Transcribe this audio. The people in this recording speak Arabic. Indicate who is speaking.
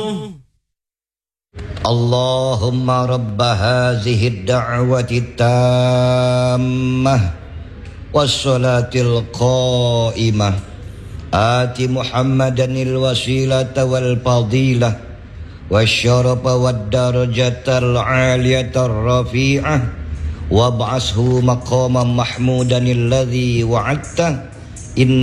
Speaker 1: اللهم رب هذه الدعوة التامة والصلاة القائمة آت محمدا الوسيلة والفضيلة والشرف والدرجة العالية الرفيعة وابعثه مقاما محمودا الذي وعدته.